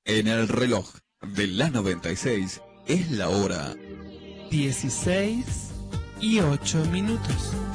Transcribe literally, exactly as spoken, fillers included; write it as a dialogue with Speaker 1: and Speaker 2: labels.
Speaker 1: En el reloj de la noventa y seis es la hora
Speaker 2: dieciséis y ocho minutos.